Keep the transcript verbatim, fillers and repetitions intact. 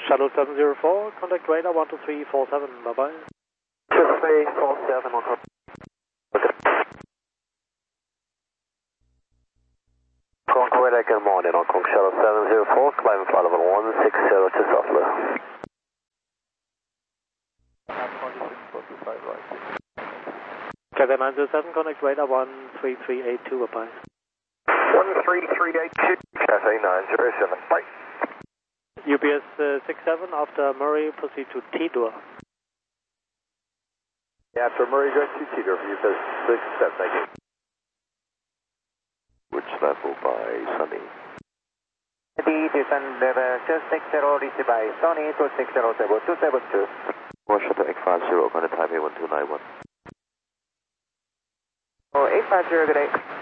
Shuttle seven zero four, contact radar one two three four seven, bye bye. two three four seven, one two. Contact radar, good morning, Hong Kong Shuttle seven zero four, climb flight level one six zero to Southler. Cathay nine zero seven, contact radar one three three eight two, bye bye. one three three eight two, Cathay nine zero seven, bye. U P S uh, six seven, after Murray, proceed to T-door. Yeah, after Murray, go to T-door for U P S six seven, thank you. Which level by Sunny? Descend level two six zero, reached by Sunny, two six zero seven two seven two. One shuttle eight five zero, contact Taipei one two nine one. Oh, eight five zero, good day.